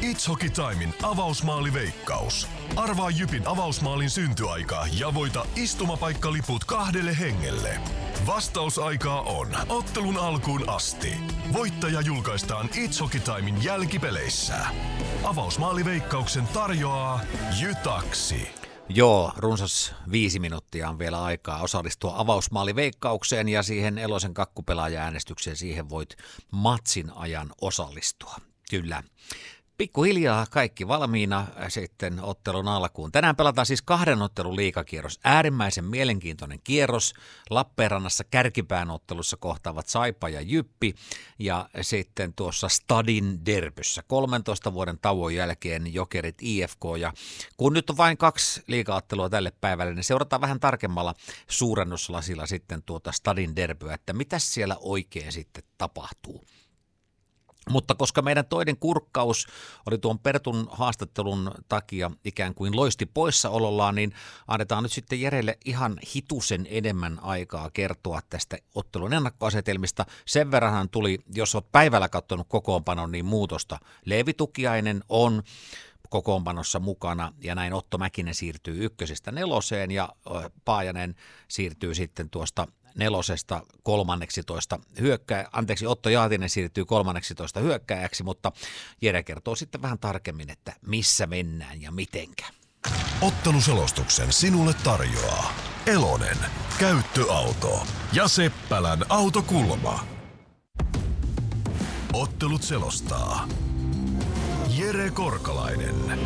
It's Hockey Timein avausmaaliveikkaus. Arvaa Jypin avausmaalin syntyaika ja voita istumapaikkaliput 2 hengelle. Vastausaikaa on ottelun alkuun asti. Voittaja julkaistaan It's Hockey Timein jälkipeleissä. Avausmaaliveikkauksen tarjoaa Jytaksi. Joo, runsas 5 minuuttia on vielä aikaa osallistua avausmaaliveikkaukseen ja siihen Elosen kakkupelaaja-äänestykseen. Siihen voit matsin ajan osallistua. Kyllä. Pikkuhiljaa kaikki valmiina sitten ottelun alkuun. Tänään pelataan siis 2 ottelun liigakierros. Äärimmäisen mielenkiintoinen kierros. Lappeenrannassa kärkipään ottelussa kohtaavat Saipa ja Jyppi. Ja sitten tuossa Stadin derbyssä 13 vuoden tauon jälkeen Jokerit IFK. Ja kun nyt on vain 2 liigaottelua tälle päivälle, niin seurataan vähän tarkemmalla suurennuslasilla sitten tuota Stadin derbyä, että mitä siellä oikein sitten tapahtuu. Mutta koska meidän toinen kurkkaus oli tuon Pertun haastattelun takia ikään kuin loisti poissaolollaan, niin annetaan nyt sitten Jerelle ihan hitusen enemmän aikaa kertoa tästä ottelun ennakkoasetelmista. Sen verranhan tuli, jos olet päivällä katsonut kokoonpanon, niin muutosta. Leevi Tukiainen on kokoonpanossa mukana ja näin Otto Mäkinen siirtyy 1:stä 4:een ja Paajanen siirtyy sitten tuosta 4:sta 13 Otto Jaatinen siirtyy 13 hyökkääjäksi, mutta Jere kertoo sitten vähän tarkemmin, että missä mennään ja mitenkä. Otteluselostuksen sinulle tarjoaa Elonen, käyttöauto ja Seppälän autokulma. Ottelut selostaa Jere Korkalainen.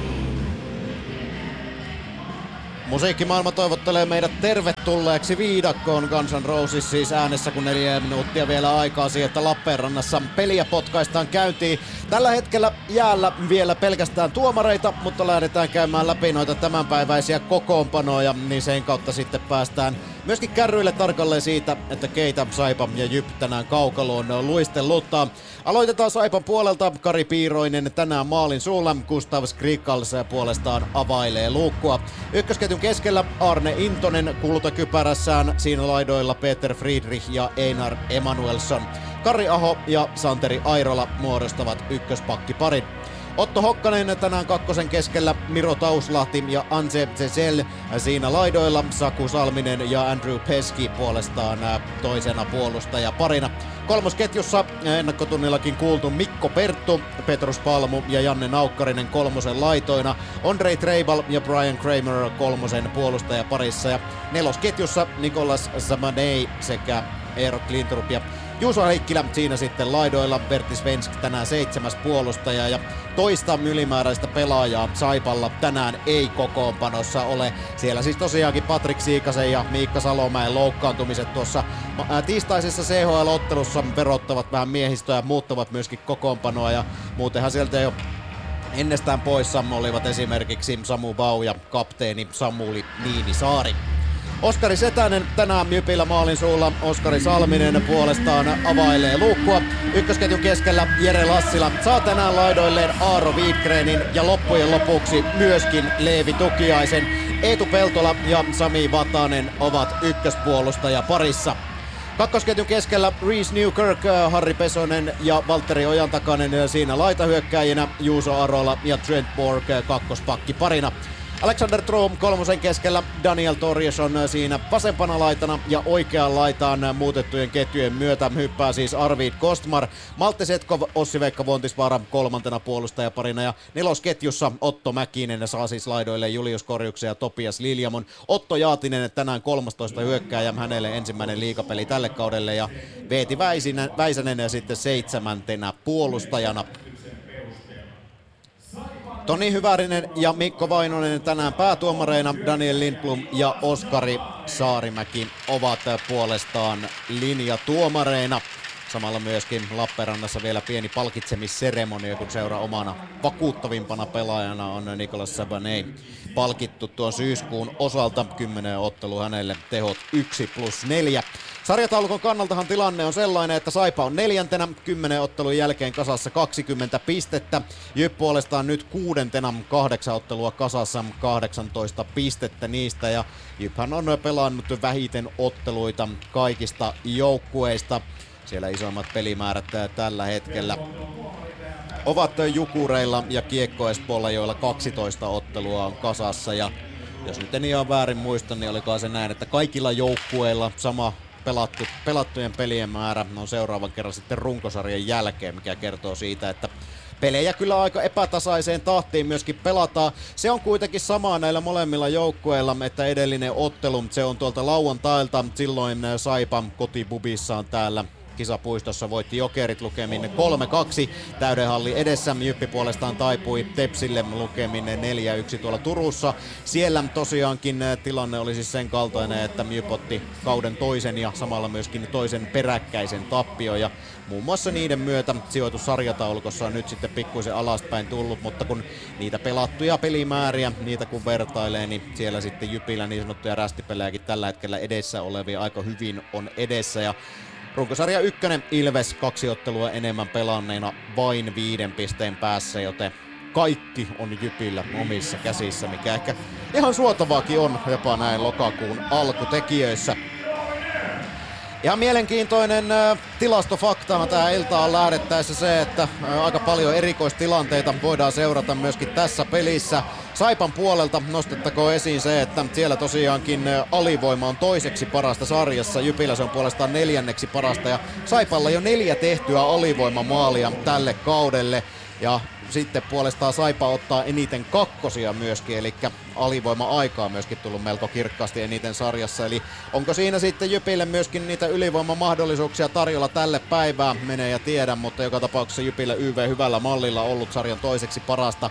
Musiikkimaailma toivottelee meidät tervetulleeksi viidakkoon. Guns N' Roses siis äänessä, kun 4 minuuttia vielä aikaa siihen, että Lappeenrannassa peliä potkaistaan käyntiin. Tällä hetkellä jäällä vielä pelkästään tuomareita, mutta lähdetään käymään läpi noita tämänpäiväisiä kokoonpanoja, niin sen kautta sitten päästään myöskin kärryille tarkalleen siitä, että keitä Saipa ja Jyp tänään kaukaloon luistelluttaa. Aloitetaan Saipan puolelta. Kari Piiroinen tänään maalin suulla. Gustav Skrikals puolestaan availee luukkua. Ykkösketjun keskellä Arne Intonen kultakypärässään. Siinä laidoilla Peter Friedrich ja Einar Emanuelsson. Kari Aho ja Santeri Airola muodostavat ykköspakkiparin. Otto Hokkanen tänään kakkosen keskellä, Miro Tauslahti ja Anze Zezel siinä laidoilla, Saku Salminen ja Andrew Peski puolestaan toisena puolustajaparina. Kolmosketjussa ennakkotunnillakin kuultu Mikko Perttu, Petrus Palmu ja Janne Naukkarinen kolmosen laitoina, Ondrej Treibal ja Brian Kramer kolmosen puolustajaparissa ja nelosketjussa Nicolas Zamanei sekä Eero Klintrup ja Juuso Heikkilä siinä sitten laidoilla, Bertti Svensk tänään 7. puolustaja ja toista ylimääräistä pelaajaa Saipalla tänään ei kokoonpanossa ole. Siellä siis tosiaankin Patrik Siikasen ja Miikka Salomäen loukkaantumiset tuossa tiistaisessa CHL-ottelussa verottavat vähän miehistöä ja muuttavat myöskin kokoonpanoa ja muutenhan sieltä jo ennestään poissa olivat esimerkiksi Samu Bau ja kapteeni Samuli Niinisaari. Oskari Setänen tänään Jypillä maalin suulla. Oskari Salminen puolestaan availee luukkua. Ykkösketjun keskellä Jere Lassila saa tänään laidoilleen Aaro Wiedgrenin ja loppujen lopuksi myöskin Leevi Tukiaisen. Eetu Peltola ja Sami Vatanen ovat ykköspuolustaja parissa. Kakkosketjun keskellä Reese Newkirk, Harri Pesonen ja Valtteri Ojantakainen siinä laitahyökkäjinä. Juuso Arola ja Trent Borg kakkospakki parina. Alexander Trom kolmosen keskellä, Daniel Torjes on siinä vasempana laitana ja oikeaan laitaan muutettujen ketjujen myötä hyppää siis Arvid Kostmar, Malte Setkov, Ossi-Veikka Vontisvaara kolmantena puolustajaparina ja nelosketjussa Otto Mäkinen saa siis laidoille Julius Korjuksen ja Topias Liljamon. Otto Jaatinen tänään 13 hyökkääjä, hänelle ensimmäinen liigapeli tälle kaudelle ja Veeti Väisänen sitten 7. puolustajana. Toni Hyvärinen ja Mikko Vainonen tänään päätuomareina, Daniel Lindblom ja Oskari Saarimäki ovat puolestaan linjatuomareina. Samalla myöskin Lappeenrannassa vielä pieni palkitsemisseremonia, kun seura omana vakuuttavimpana pelaajana on Nicolas Sabanei palkittu tuon syyskuun osalta. 10 ottelu hänelle, tehot 1+4. Sarjataulukon kannaltahan tilanne on sellainen, että Saipa on 4. 10 ottelun jälkeen kasassa 20 pistettä. Jyp puolestaan nyt 6. 8 ottelua kasassa 18 pistettä niistä. Ja Jyphän on pelannut vähiten otteluita kaikista joukkueista. Siellä isoimmat pelimäärät tällä hetkellä ovat Jukureilla ja Kiekko Espoolla, joilla 12 ottelua on kasassa. Ja jos nyt en ihan väärin muista, niin olikohan se näin, että kaikilla joukkueilla sama pelattujen pelien määrä on seuraavan kerran sitten runkosarjan jälkeen, mikä kertoo siitä, että pelejä kyllä aika epätasaiseen tahtiin myöskin pelataan. Se on kuitenkin samaa näillä molemmilla joukkueilla, että edellinen ottelu, se on tuolta lauantailta. Silloin Saipa kotibubissaan täällä kisapuistossa voitti Jokerit lukemin 3-2 täydenhalli edessä. Jyppi puolestaan taipui Tepsille lukemin 4-1 tuolla Turussa. Siellä tosiaankin tilanne oli siis sen kaltainen, että Jyp otti kauden toisen ja samalla myöskin toisen peräkkäisen tappio. Ja muun muassa niiden myötä sijoitus sarjataulukossa on nyt sitten pikkuisen alaspäin tullut, mutta kun niitä pelattuja pelimääriä, niitä kun vertailee, niin siellä sitten Jypillä niin sanottuja rästipelejäkin tällä hetkellä edessä olevia aika hyvin on edessä. Ja runkosarja 1 Ilves 2 ottelua enemmän pelanneena vain 5 pisteen päässä, joten kaikki on Jypillä omissa käsissä, mikä ehkä ihan suotavaakin on jopa näin lokakuun alkutekijöissä. Ja mielenkiintoinen tilastofaktahan tähän iltaan lähdettäessä se, että aika paljon erikoistilanteita voidaan seurata myöskin tässä pelissä. Saipan puolelta nostettakoon esiin se, että siellä tosiaankin alivoima on toiseksi parasta sarjassa. Jypillä se on puolestaan 4. parasta ja Saipalla jo 4 tehtyä alivoimamaalia tälle kaudelle. Ja sitten puolestaan Saipa ottaa eniten kakkosia myöskin, eli alivoima-aikaa myöskin tullut melko kirkkaasti eniten sarjassa. Eli onko siinä sitten Jypille myöskin niitä ylivoimamahdollisuuksia tarjolla tälle päivään, menee ja tiedä, mutta joka tapauksessa Jypillä YV hyvällä mallilla ollut sarjan toiseksi parasta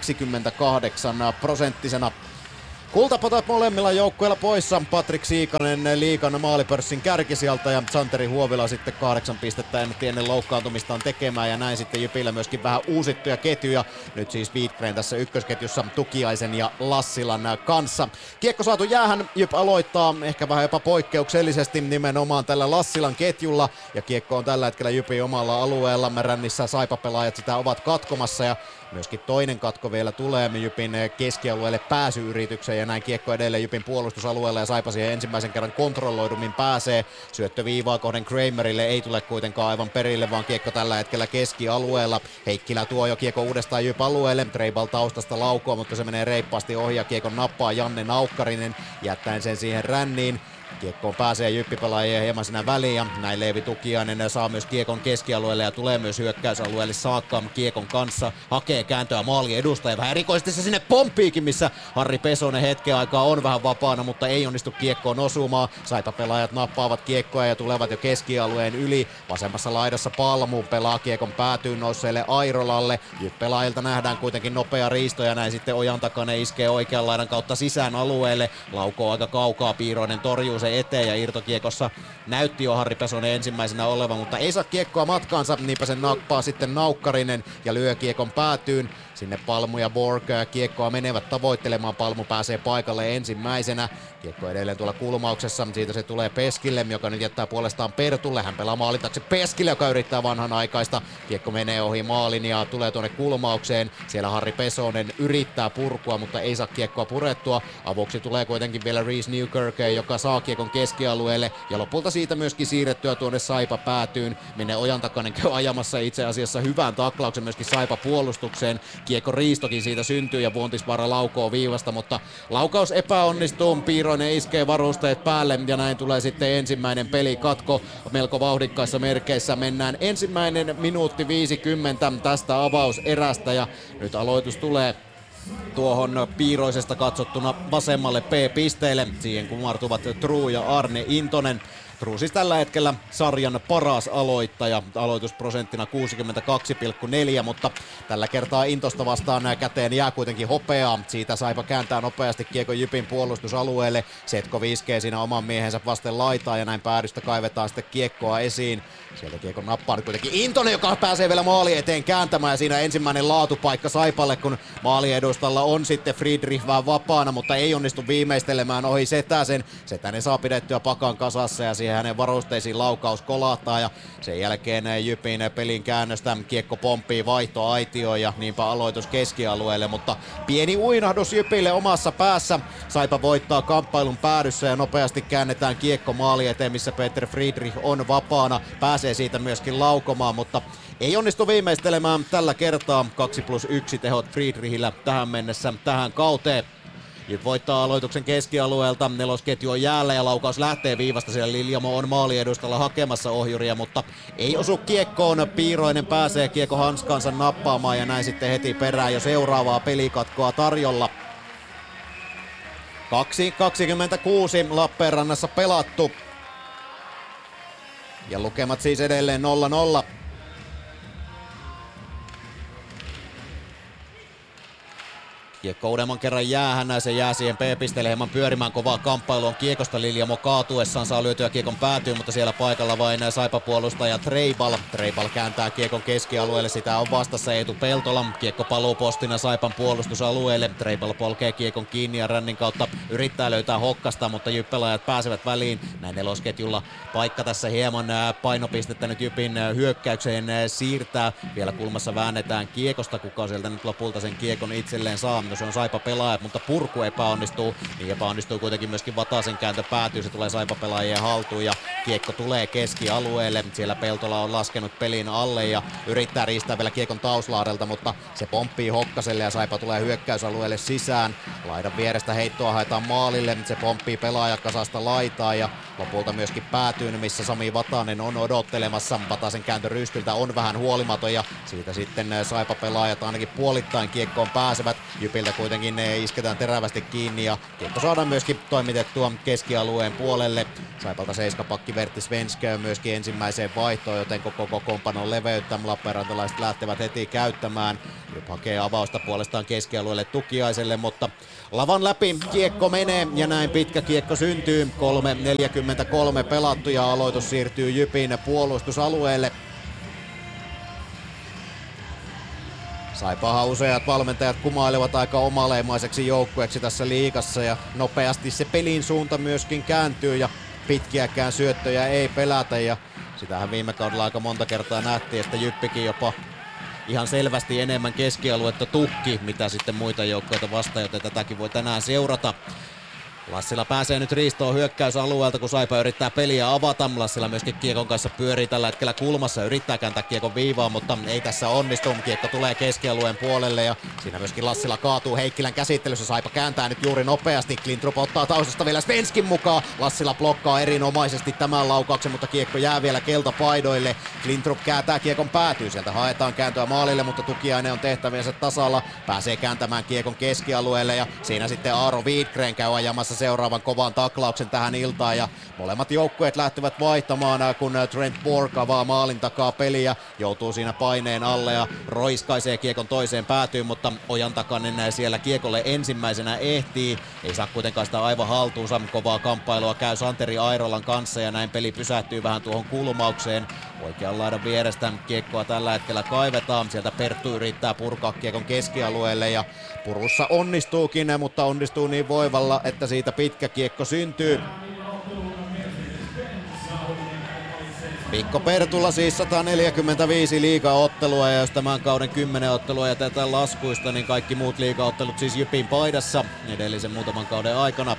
28%. Kultapotat molemmilla joukkueilla poissa. Patrik Siikanen Liigan maalipörssin kärkisijalta ja Santeri Huovila sitten 8 pistettä ennen loukkaantumistaan tekemään. Ja näin sitten Jypillä myöskin vähän uusittuja ketjuja. Nyt siis Wiedgren tässä ykkösketjussa Tukiaisen ja Lassilan kanssa. Kiekko saatu jäähän. Jyp aloittaa ehkä vähän jopa poikkeuksellisesti nimenomaan tällä Lassilan ketjulla. Ja kiekko on tällä hetkellä Jypin omalla alueella. Rännissä Saipa-pelaajat sitä ovat katkomassa ja myöskin toinen katko vielä tulee Jypin keskialueelle pääsyyritykseen ja näin kiekko edelleen Jypin puolustusalueella ja Saipa siihen ensimmäisen kerran kontrolloidummin pääsee. Syöttö viivaa kohden Kramerille ei tule kuitenkaan aivan perille, vaan kiekko tällä hetkellä keskialueella. Heikkilä tuo jo kiekko uudestaan Jyp alueelle. Treibal taustasta laukoo, mutta se menee reippaasti ohi ja kiekon nappaa Janne Naukkarinen jättäen sen siihen ränniin. Kiekkoon pääsee Jyppipelaajia hieman siinä väliin ja näin Leevi Tukiainen saa myös kiekon keskialueelle ja tulee myös hyökkäysalueelle saakka kiekon kanssa. Hakee kääntöä maali edustaja vähän erikoisesti se sinne pomppiikin, missä Harri Pesonen hetken aikaa on vähän vapaana, mutta ei onnistu kiekkoon osumaan. Saipa-pelaajat nappaavat kiekkoa ja tulevat jo keskialueen yli. Vasemmassa laidassa Palmu pelaa kiekon päätyyn nousseelle Airolalle. Jyp-pelaajilta nähdään kuitenkin nopea riisto ja näin sitten Ojan Takanen iskee oikean laidan kautta sisään alueelle. Laukoo aika kaukaa, Piiroinen torjuu se eteen ja irtokiekossa näytti jo Harri Pesonen ensimmäisenä olevan, mutta ei saa kiekkoa matkaansa, niinpä sen nappaa sitten Naukkarinen ja lyö kiekon päätyyn. Sinne Palmu ja Borg kiekkoa menevät tavoittelemaan, Palmu pääsee paikalle ensimmäisenä. Kiekko edelleen tuolla kulmauksessa, siitä se tulee Peskille, joka nyt jättää puolestaan Pertulle. Hän pelaa maalin taakse Peskille, joka yrittää vanhanaikaista. Kiekko menee ohi maalin ja tulee tuonne kulmaukseen. Siellä Harri Pesonen yrittää purkua, mutta ei saa kiekkoa purettua. Avuksi tulee kuitenkin vielä Reese Newkirk, joka saa kiekon keskialueelle. Ja lopulta siitä myöskin siirrettyä tuonne Saipa päätyyn. Minne Ojan Takanen käy ajamassa itse asiassa hyvän taklauksen myöskin Saipa puolustukseen. Kiekko riistokin siitä syntyy ja Vuontisvaara laukoo viivasta, mutta laukaus epäonnistuu. Piiroinen iskee varusteet päälle ja näin tulee sitten ensimmäinen pelikatko. Melko vauhdikkaissa merkeissä mennään ensimmäinen minuutti 50 tästä avauserästä ja nyt aloitus tulee tuohon Piiroisesta katsottuna vasemmalle P-pisteelle. Siihen kumartuvat True ja Arne Intonen. True siis tällä hetkellä sarjan paras aloittaja, aloitusprosenttina 62,4, mutta tällä kertaa Intosta vastaan käteen jää kuitenkin hopeaa. Siitä Saipa kääntää nopeasti kiekon Jypin puolustusalueelle. Setko iskee siinä oman miehensä vasten laitaa ja näin päädystä kaivetaan sitten kiekkoa esiin. Sieltä kiekon nappaa nyt kuitenkin Intonen, joka pääsee vielä maali eteen kääntämään ja siinä ensimmäinen laatupaikka Saipalle, kun maaliedustalla on sitten Friedrich vähän vapaana, mutta ei onnistu viimeistelemään ohi Setäsen. Setänen saa pidettyä pakan kasassa ja siihen hänen varusteisiin laukaus kolahtaa ja sen jälkeen Jypin pelin käännöstä kiekko pomppii vaihtoaitioon ja niinpä aloitus keskialueelle, mutta pieni uinahdus Jypille omassa päässä. Saipa voittaa kamppailun päädyssä ja nopeasti käännetään kiekko maali eteen, missä Peter Friedrich on vapaana. Pääsee siitä myöskin laukomaan, mutta ei onnistu viimeistelemään tällä kertaa. 2+1 tehot Friedrichillä tähän mennessä tähän kauteen. Jyp voittaa aloituksen keskialueelta, nelosketju on jäällä ja laukaus lähtee viivasta, siellä Liljamo on maaliedustalla hakemassa ohjuria, mutta ei osu kiekkoon. Piiroinen pääsee kiekko hanskansa nappaamaan ja näin sitten heti perään jo seuraavaa pelikatkoa tarjolla. 2.26 Lappeenrannassa pelattu. Ja lukemat siis edelleen 0-0. Kiekko uudemman kerran jäähän, se jää siihen P-pisteelle hieman pyörimään, kovaa kamppailua kiekosta. Liljamo kaatuessaan saa lyötyä kiekon päätyyn, mutta siellä paikalla vain Saipa-puolustaja Treibal. Treibal kääntää kiekon keskialueelle, sitä on vastassa Eetu Peltola. Kiekko paluu postina Saipan puolustusalueelle. Treibal polkee kiekon kiinni ja rännin kautta yrittää löytää Hokkasta, mutta Jyppelaajat pääsevät väliin. Näin nelosketjulla paikka tässä hieman painopistettä nyt Jypin hyökkäykseen siirtää. Vielä kulmassa väännetään kiekosta, kuka sieltä nyt lopulta sen kiekon itselleen saa. Se on Saipa-pelaajat, mutta purku epäonnistuu. Niin epäonnistuu kuitenkin myöskin Vatasen kääntö päätyy. Se tulee Saipa-pelaajien haltuun ja kiekko tulee keskialueelle. Siellä Peltola on laskenut pelin alle ja yrittää riistää vielä kiekon Tauslahdelta, mutta se pomppii Hokkaselle ja Saipa tulee hyökkäysalueelle sisään. Laidan vierestä heittoa haetaan maalille. Se pomppii pelaajakasasta laitaa ja lopulta myöskin päätyyn, missä Sami Vatanen on odottelemassa. Vatasen kääntö rystyltä on vähän huolimaton ja siitä sitten Saipa-pelaajat ainakin puolittain kiekkoon pääsevät. Jypiltä kuitenkin ne isketään terävästi kiinni ja kiekko saadaan myöskin toimitettua keskialueen puolelle. Saipalta seiskapakki Vertti Svenskö myöskin ensimmäiseen vaihtoon, joten koko kokoonpanon leveyttä lappeenrantalaiset lähtevät heti käyttämään. Jyp hakee avausta puolestaan keskialueelle Tukiaiselle, mutta lavan läpi kiekko menee ja näin pitkä kiekko syntyy. 3.43 pelattu ja aloitus siirtyy Jypin puolustusalueelle. Saipahan useat valmentajat kumailevat aika omaleimaiseksi joukkueeksi tässä liigassa ja nopeasti se pelin suunta myöskin kääntyy ja pitkiäkään syöttöjä ei pelätä ja sitähän viime kaudella aika monta kertaa nähtiin, että Jyppikin jopa ihan selvästi enemmän keskialuetta tukki, mitä sitten muita joukkueita vastaan, joten tätäkin voi tänään seurata. Lassila pääsee nyt riistoon hyökkäysalueelta, kun Saipa yrittää peliä avata. Lassila myöskin kiekon kanssa pyörii tällä hetkellä kulmassa, yrittää kääntää kiekon viivaan, mutta ei tässä onnistu. Kiekko tulee keskialueen puolelle ja siinä myöskin Lassila kaatuu Heikkilän käsittelyssä. Saipa kääntää nyt juuri nopeasti. Klintrup ottaa taustasta vielä Svenskin mukaan. Lassila blokkaa erinomaisesti tämän laukauksen, mutta kiekko jää vielä keltapaidoille. Klintrup kääntää kiekon päätyy. Sieltä haetaan kääntöä maalille, mutta Tukiainen on tehtäviensä tasalla. Pääsee kääntämään kiekon keskialueelle ja siinä sitten Aaro Widgren käy ajamassa seuraavan kovan taklauksen tähän iltaan ja molemmat joukkueet lähtevät vaihtamaan, kun Trent Borg avaa maalin takaa peliä, joutuu siinä paineen alle ja roiskaisee kiekon toiseen päätyyn, mutta Ojantakainen siellä kiekolle ensimmäisenä ehtii, ei saa kuitenkaan sitä aivan haltuunsa, kovaa kamppailua käy Santeri Airolan kanssa ja näin peli pysähtyy vähän tuohon kulmaukseen. Oikean laidan vierestä kiekkoa tällä hetkellä kaivetaan, sieltä Perttu yrittää purkaa kiekon keskialueelle ja purussa onnistuukin, mutta onnistuu niin voivalla, että siitä pitkä kiekko syntyy. Mikko Pertula siis 145 liigaottelua ja jos tämän kauden 10 ottelua jätetään laskuista, niin kaikki muut liigaottelut siis Jypin paidassa edellisen muutaman kauden aikana.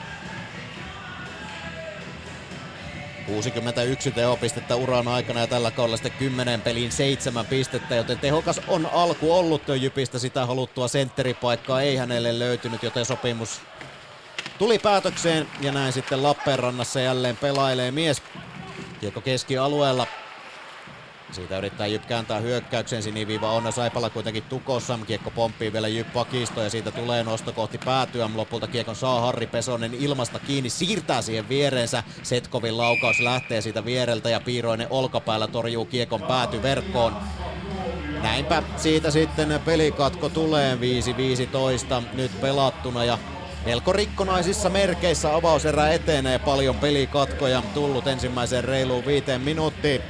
61 tehopistettä uran aikana ja tällä kaudella sitten 10 peliin 7 pistettä, joten tehokas on alku ollut Jypistä, sitä haluttua sentteripaikkaa ei hänelle löytynyt, joten sopimus tuli päätökseen ja näin sitten Lappeenrannassa jälleen pelailee mies. Kiekko keskialueella. Siitä yrittää Jyp kääntää hyökkäykseen, siniviiva on Saipalla kuitenkin tukossa. Kiekko pomppii vielä Jyp pakistoon ja siitä tulee nosto kohti päätyä. Lopulta kiekon saa Harri Pesonen ilmasta kiinni, siirtää siihen viereensä. Setkovin laukaus lähtee siitä viereltä ja Piiroinen olkapäällä torjuu kiekon päätyverkkoon. Näinpä siitä sitten pelikatko tulee 5-15 nyt pelattuna ja melko rikkonaisissa merkeissä avauserä etenee, paljon pelikatkoja tullut ensimmäiseen reiluun 5 minuuttiin.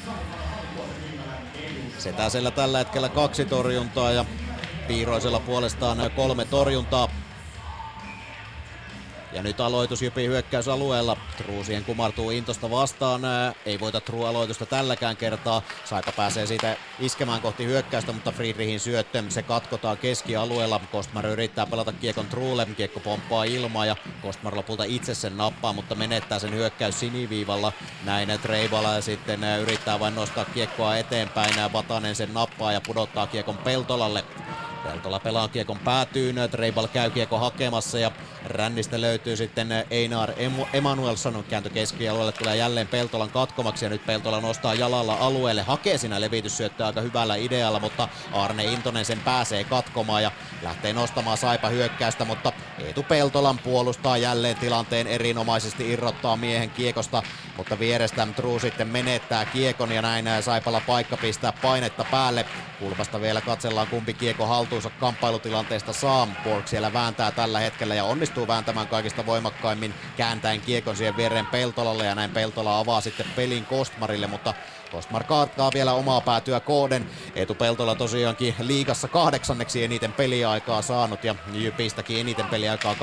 Setäsellä tällä hetkellä 2 torjuntaa ja Piiroisella puolestaan 3 torjuntaa. Ja nyt aloitus Jypin hyökkäysalueella. True siihen kumartuu intosta vastaan. Ei voita True aloitusta tälläkään kertaa. Saipa pääsee siitä iskemään kohti hyökkäystä, mutta Friedrichin syöttö. Se katkotaan keskialueella. Kostmar yrittää pelata kiekon Truelle. Kiekko pomppaa ilmaa ja Kostmar lopulta itse sen nappaa, mutta menettää sen hyökkäys siniviivalla. Näin Treibala sitten yrittää vain nostaa kiekkoa eteenpäin. Vatanen sen nappaa ja pudottaa kiekon Peltolalle. Peltola pelaa kiekon päätyyn, Treibal käy kiekko hakemassa ja rännistä löytyy sitten Einar Emanuelsson. Kääntö keskialueelle, tulee jälleen Peltolan katkomaksi ja nyt Peltola nostaa jalalla alueelle. Hakee siinä levityssyöttöä aika hyvällä idealla, mutta Arne Intonen sen pääsee katkomaan ja lähtee nostamaan Saipa hyökkäystä, mutta Eetu Peltolan puolustaa jälleen tilanteen erinomaisesti, irrottaa miehen kiekosta, mutta vierestä True sitten menettää kiekon ja näin Saipalla paikka pistää painetta päälle. Kulmasta vielä katsellaan kumpi kiekko haltuunsa kamppailutilanteesta saa. Borg siellä vääntää tällä hetkellä ja onnistuu vääntämään kaikista voimakkaimmin kääntäen kiekon siihen viereen Peltolalle ja näin Peltola avaa sitten pelin Kostmarille, mutta Kostmar kaattaa vielä omaa päätyä kohden. Eetu Peltola tosiaankin liigassa 8. eniten peliaikaa saanut ja Jypistäkin eniten peliaikaa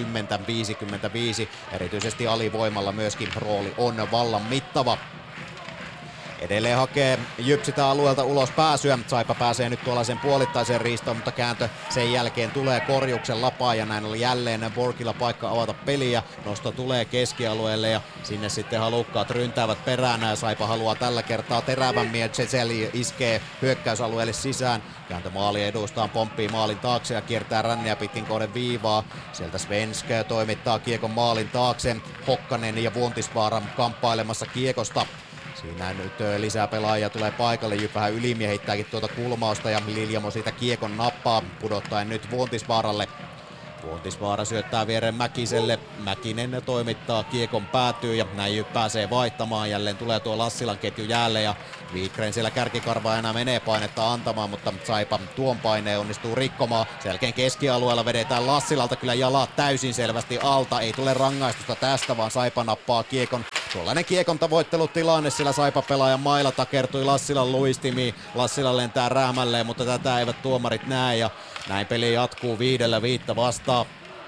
20-55. Erityisesti alivoimalla myöskin rooli on vallan mittava. Edelleen hakee Jyp sitä alueelta ulos pääsyä. Saipa pääsee nyt tuollaisen puolittaiseen riistoon, mutta kääntö sen jälkeen tulee Korjuksen lapaan ja näin oli jälleen Borgilla paikka avata peliä. Nosto tulee keskialueelle ja sinne sitten halukkaat ryntäävät perään. Saipa haluaa tällä kertaa terävämmin ja Ceceli iskee hyökkäysalueelle sisään. Kääntö maali edustaan, pomppii maalin taakse ja kiertää ränniä pitkin kohden viivaa. Sieltä Svensk toimittaa kiekon maalin taakse. Hokkanen ja Vuontisvaara kamppailemassa kiekosta. Siinä nyt lisää pelaajia tulee paikalle, Jyp vähän ylimiehittääkin tuota kulmausta ja Liljamo siitä kiekon nappaa pudottaen nyt Vuontisvaaralle. Vuontisvaara syöttää viereen Mäkiselle, Mäkinen toimittaa kiekon päätyy ja näin Jyp pääsee vaihtamaan. Jälleen tulee tuo Lassilan ketju jälleen ja Wikgren siellä kärkikarvaa enää menee painetta antamaan, mutta Saipa tuon paineen onnistuu rikkomaan. Sen jälkeen keskialueella vedetään Lassilalta kyllä jalat täysin selvästi alta. Ei tule rangaistusta tästä, vaan Saipa nappaa kiekon. Tuollainen kiekon tavoittelutilanne, sillä Saipa-pelaajan mailla takertui Lassilan luistimiin. Lassila lentää räämälleen, mutta tätä eivät tuomarit näe ja näin peli jatkuu 5-5 vastaan.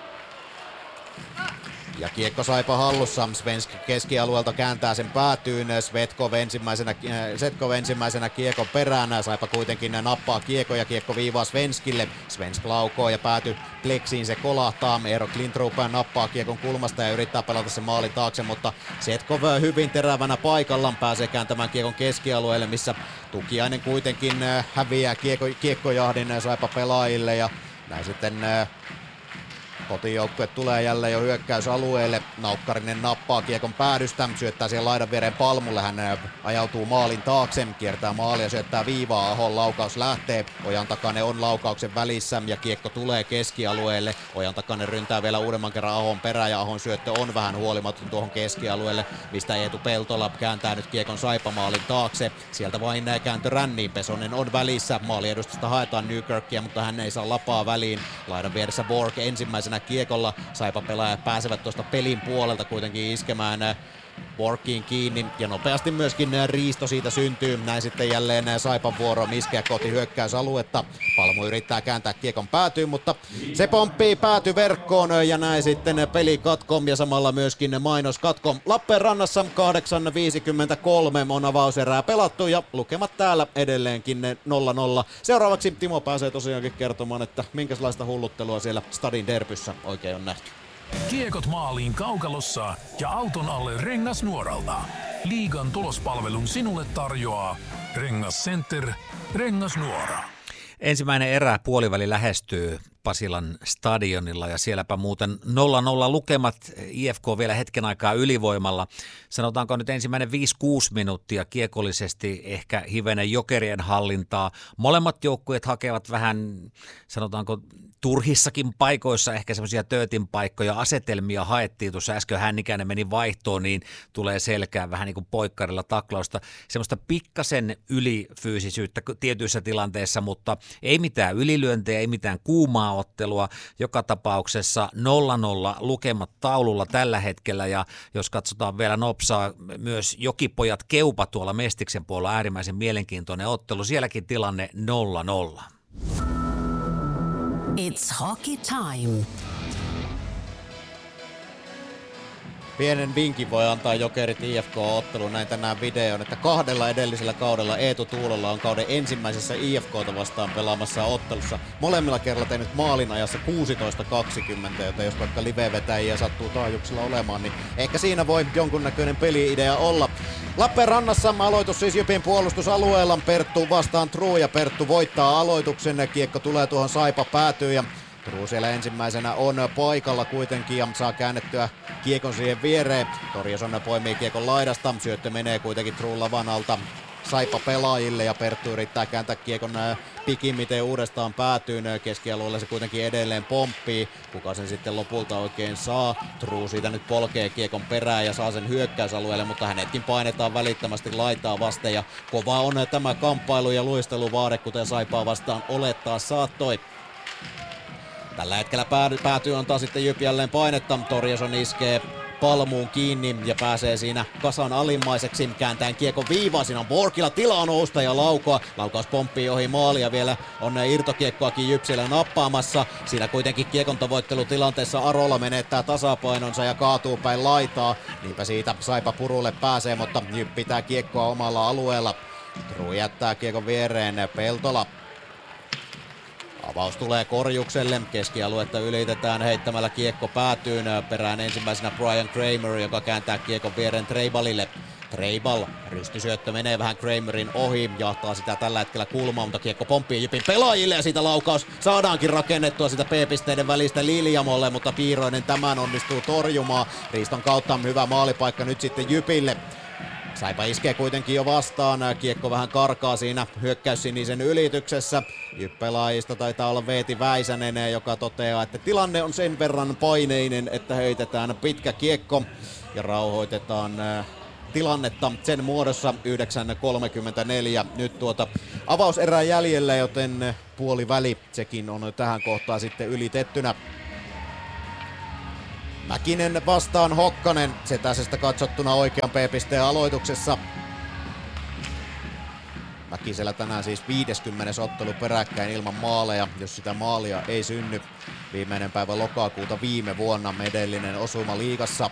Ja kiekko Saipa hallussa, Svensk keskialueelta kääntää sen päätyyn, Setkov ensimmäisenä kiekon perään, Saipa kuitenkin nappaa kiekko ja kiekko viivaa Svenskille, Svensk laukoo ja pääty Pleksiin se kolahtaa, Eero Klintrup nappaa kiekon kulmasta ja yrittää pelata sen maalin taakse, mutta Setkov hyvin terävänä paikallaan pääsee kääntämään kiekon keskialueelle, missä Tukiainen kuitenkin häviää kiekkojahdin Saipa pelaajille ja näin sitten kotijoukkue tulee jälleen jo hyökkäysalueelle. Naukkarinen nappaa kiekon päädystä, syöttää siihen laidan viereen Palmulle. Hän ajautuu maalin taakse, kiertää maalia, syöttää viivaa. Ahon laukaus lähtee. Ojantakainen on laukauksen välissä ja kiekko tulee keskialueelle. Ojantakainen ryntää vielä uudemman kerran Ahon perään ja Ahon syöttö on vähän huolimaton tuohon keskialueelle, mistä Eetu Peltola kääntää nyt kiekon Saipa-maalin taakse. Sieltä vain kääntö ränniin. Pesonen on välissä. Maaliedustasta haetaan Newkirkia, mutta hän ei saa lapaa väliin. Laidan vieressä Borg ensimmäisenä kiekolla. Saipa-pelaajat pääsevät tuosta pelin puolelta kuitenkin iskemään Borgiin kiinni ja nopeasti myöskin riisto siitä syntyy. Näin sitten jälleen Saipan vuoro iskeä kohti hyökkäysaluetta. Palmu yrittää kääntää kiekon päätyyn, mutta se pomppii päätyverkkoon ja näin sitten peli katkom ja samalla myöskin mainos katkom. Lappeenrannassa 8.53 on avauserää pelattu ja lukemat täällä edelleenkin 0-0. Seuraavaksi Timo pääsee tosiaankin kertomaan, että minkälaista hulluttelua siellä Stadin derbyssä oikein on nähty. Kiekot maaliin kaukalossa ja auton alle Rengasnuoralta. Liigan tulospalvelun sinulle tarjoaa Rengas Center, Rengasnuora. Ensimmäinen erä puoliväli lähestyy Pasilan stadionilla ja sielläpä muuten 0-0 lukemat, IFK vielä hetken aikaa ylivoimalla. Sanotaanko nyt ensimmäinen 5-6 minuuttia kiekollisesti ehkä hivenen Jokerien hallintaa. Molemmat joukkueet hakevat vähän, sanotaanko turhissakin paikoissa ehkä semmoisia töötin paikkoja, asetelmia haettiin. Tuossa äsken Hännikäinen meni vaihtoon, niin tulee selkään vähän niin kuin poikkarilla taklausta. Semmoista pikkasen ylifyysisyyttä tietyissä tilanteissa, mutta ei mitään ylilyöntejä, ei mitään kuumaa ottelua. Joka tapauksessa 0-0 lukemat taululla tällä hetkellä ja jos katsotaan vielä nopsaa, myös Jokipojat Keupa tuolla Mestiksen puolella äärimmäisen mielenkiintoinen ottelu. Sielläkin tilanne 0-0. It's hockey time. Pienen vinkin voi antaa Jokerit IFK-otteluun, näin tänään videon, että 2 edellisellä kaudella Eetu Tuulolla on kauden ensimmäisessä IFK:ta vastaan pelaamassa ottelussa. Molemmilla kerralla tehnyt maalin ajassa 16.20, joten jos vaikka live-vetäjiä sattuu taajuuksilla olemaan, niin ehkä siinä voi jonkunnäköinen peli-idea olla. Lappeenrannassa aloitus siis Jypin puolustusalueella, Perttu vastaan True ja Perttu voittaa aloituksen, kiekko tulee tuohon Saipa päätyy ja True siellä ensimmäisenä on paikalla kuitenkin ja saa käännettyä kiekon siihen viereen. Torjason poimii kiekon laidasta, syöttö menee kuitenkin True lavan alta Saipa pelaajille ja Perttu yrittää kääntää kiekon pikimmiten uudestaan päätyyn. Keskialueella se kuitenkin edelleen pomppii. Kuka sen sitten lopulta oikein saa? True siitä nyt polkee kiekon perään ja saa sen hyökkäysalueelle, mutta hänetkin painetaan välittömästi laitaa vasten. Ja kova on tämä kamppailu ja luisteluvaade, kuten Saipaa vastaan olettaa saattoi. Tällä hetkellä päätyy antaa sitten Jyp jälleen painetta. Torjason iskee palmuun kiinni ja pääsee siinä kasan alimmaiseksi. Kääntäen kiekon viivaa, siinä on Borgilla tilaa nousta ja laukoa. Laukaus pomppii ohi maalia, vielä on irtokiekkoakin Jyp siellä nappaamassa. Siinä kuitenkin kiekon tavoittelutilanteessa Arola menettää tasapainonsa ja kaatuu päin laitaa. Niinpä siitä Saipa purulle pääsee, mutta Jyp pitää kiekkoa omalla alueella. True jättää kiekon viereen, Peltola. Avaus tulee Korjukselle, keskialuetta ylitetään heittämällä kiekko päätyyn. Perään ensimmäisenä Brian Kramer, joka kääntää kiekon viereen Treibalille. Treibal, rystysyöttö menee vähän Kramerin ohi, jahtaa sitä tällä hetkellä kulmaa, mutta kiekko pomppii Jypin pelaajille ja siitä laukaus saadaankin rakennettua sitä P-pisteiden välistä Liljamolle, mutta Piiroinen tämän onnistuu torjumaan. Riiston kautta hyvä maalipaikka nyt sitten Jypille. Saipa iskee kuitenkin jo vastaan, kiekko vähän karkaa siinä hyökkäyssinisen ylityksessä. Jyp-pelaajista taitaa olla Veeti Väisänen, joka toteaa, että tilanne on sen verran paineinen, että heitetään pitkä kiekko ja rauhoitetaan tilannetta sen muodossa 9.34. Nyt avauserää jäljellä, joten puoliväli sekin on tähän kohtaan sitten ylitettynä. Mäkinen vastaan Hokkanen, Setäsestä katsottuna oikean P-pisteen aloituksessa. Mäkisellä tänään siis 50. ottelu peräkkäin ilman maaleja, jos sitä maalia ei synny. Viimeinen päivä lokakuuta viime vuonna, edellinen osuma liigassa.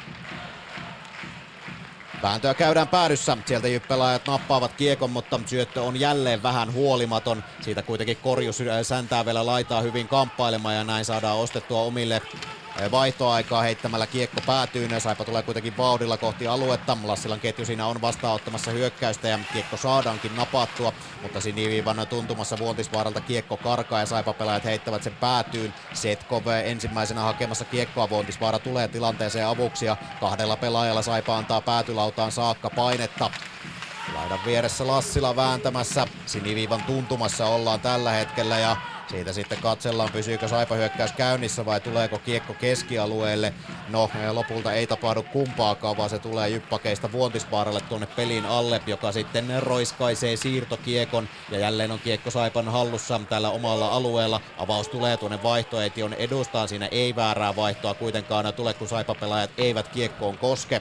Vääntöä käydään päädyssä, sieltä Jyp-pelaajat nappaavat kiekon, mutta syöttö on jälleen vähän huolimaton. Siitä kuitenkin Korjus säntää vielä laitaa hyvin kamppailemaan ja näin saadaan ostettua omille vaihtoaikaa heittämällä kiekko päätyyn. Saipa tulee kuitenkin vauhdilla kohti aluetta. Lassilan ketju siinä on vastaanottamassa hyökkäystä ja kiekko saadaankin napattua, mutta siniviivan tuntumassa Vuontisvaaralta kiekko karkaa ja Saipa-pelaajat heittävät sen päätyyn. Setkov ensimmäisenä hakemassa kiekkoa. Vuontisvaara tulee tilanteeseen avuksi ja 2 pelaajalla Saipa antaa päätylautaan saakka painetta. Laidan vieressä Lassila vääntämässä. Siniviivan tuntumassa ollaan tällä hetkellä ja siitä sitten katsellaan, pysyykö Saipa hyökkäys käynnissä vai tuleeko kiekko keskialueelle. No, lopulta ei tapahdu kumpaakaan, vaan se tulee Jyppakeista Vuontisvaaralle tuonne pelin alle, joka sitten roiskaisee siirtokiekon. Ja jälleen on kiekko Saipan hallussa tällä omalla alueella. Avaus tulee tuonne vaihtoehtion edustaan, siinä ei väärää vaihtoa kuitenkaan tule, kun Saipa-pelaajat eivät kiekkoon koske.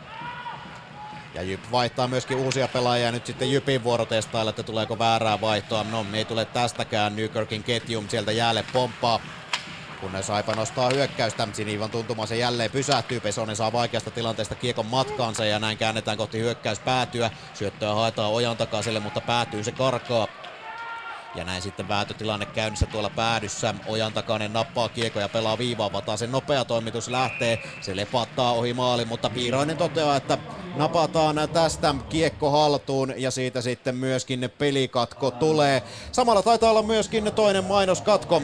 Ja Jyp vaihtaa myöskin uusia pelaajia nyt sitten Jypin vuorotestailla, että tuleeko väärää vaihtoa. No, ei tule tästäkään. Nykirkin ketjum sieltä jäälle pomppaa. Kun Saipa nostaa hyökkäystä, Sinivan tuntuma se jälleen pysähtyy. Pesonen saa vaikeasta tilanteesta kiekon matkaansa ja näin käännetään kohti hyökkäyspäätyä. Syöttöä haetaan Ojan takaiselle, mutta päätyy se karkaa. Ja näin sitten väätötilanne käynnissä tuolla päädyssä. Ojan takainen nappaa kiekko ja pelaa viivaa. Vatasen nopea toimitus lähtee. Se lepattaa ohi maali, mutta Piiroinen toteaa, että napataan tästä kiekko haltuun ja siitä sitten myöskin pelikatko tulee. Samalla taitaa olla myöskin toinen mainoskatko.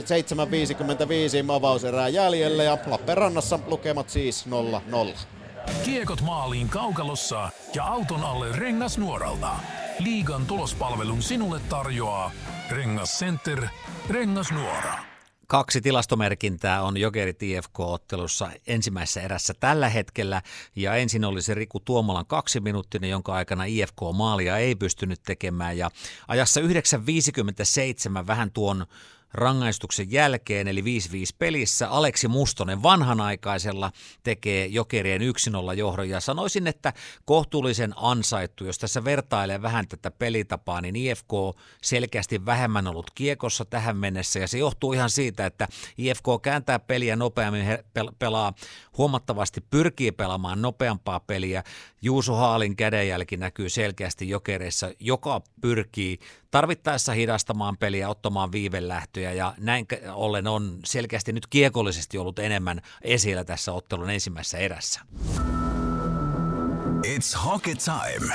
7.55 avauserää jäljellä ja Lappeenrannassa lukemat siis 0-0. Kiekot maaliin kaukalossa ja auton alle Rengasnuoralta. Liigan tulospalvelun sinulle tarjoaa Rengas Center, Rengasnuora. 2 tilastomerkintää on Jokerit IFK-ottelussa ensimmäisessä erässä tällä hetkellä. Ja ensin oli se Riku Tuomolan 2-minuuttinen, jonka aikana IFK-maalia ei pystynyt tekemään. Ja ajassa 9.57 vähän tuon rangaistuksen jälkeen, eli 5-5 pelissä. Aleksi Mustonen vanhanaikaisella tekee Jokerien 1-0 johdon, ja sanoisin, että kohtuullisen ansaittu. Jos tässä vertailee vähän tätä pelitapaa, niin IFK selkeästi vähemmän ollut kiekossa tähän mennessä, ja se johtuu ihan siitä, että IFK kääntää peliä nopeammin, pelaa huomattavasti, pyrkii pelaamaan nopeampaa peliä. Juuso Haalin kädenjälki näkyy selkeästi Jokereissa, joka pyrkii tarvittaessa hidastamaan peliä, ottamaan viivelähtöjä, ja näin ollen on selkeästi nyt kiekollisesti ollut enemmän esillä tässä ottelun ensimmäisessä erässä. It's hockey time.